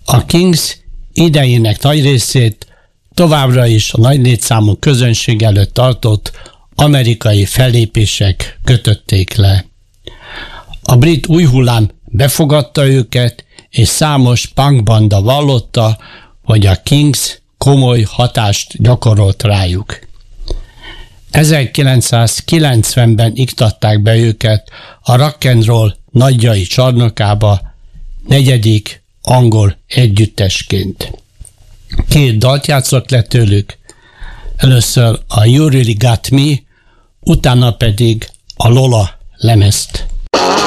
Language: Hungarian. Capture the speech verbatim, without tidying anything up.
A Kings idejének nagy részét továbbra is a nagy létszámú közönség előtt tartott amerikai fellépések kötötték le. A brit új hullám befogadta őket, és számos punkbanda vallotta, hogy a Kings komoly hatást gyakorolt rájuk. ezerkilencszázkilencvenben iktatták be őket a rock and roll nagyjai csarnokába negyedik angol együttesként. Két dalt játszott le tőlük, először a You Really Got Me, utána pedig a Lola lemezt.